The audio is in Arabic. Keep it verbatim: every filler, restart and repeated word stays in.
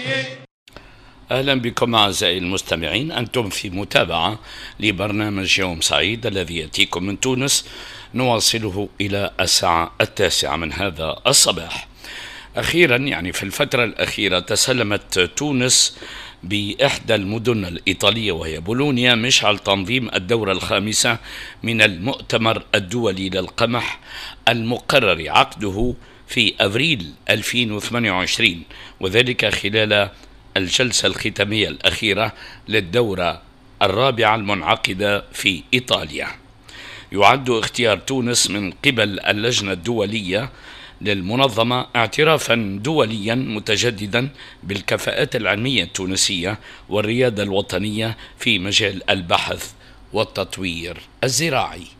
أهلا بكم أعزائي المستمعين، أنتم في متابعة لبرنامج يوم سعيد الذي يأتيكم من تونس، نواصله إلى الساعة التاسعة من هذا الصباح. أخيرا يعني في الفترة الأخيرة تسلمت تونس بإحدى المدن الإيطالية وهي بولونيا مشعل تنظيم الدورة الخامسة من المؤتمر الدولي للقمح المقرر عقده في أبريل ألفين وثمانية وعشرين، وذلك خلال الجلسة الختامية الأخيرة للدورة الرابعة المنعقدة في إيطاليا. يعد اختيار تونس من قبل اللجنة الدولية للمنظمة اعترافا دوليا متجددا بالكفاءات العلمية التونسية والريادة الوطنية في مجال البحث والتطوير الزراعي.